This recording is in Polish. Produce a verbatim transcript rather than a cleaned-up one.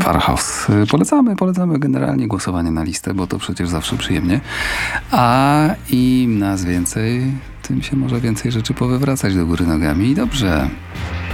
Farhaus. Polecamy, polecamy generalnie głosowanie na listę, bo to przecież zawsze przyjemnie. A im nas więcej, tym się może więcej rzeczy powywracać do góry nogami. I dobrze.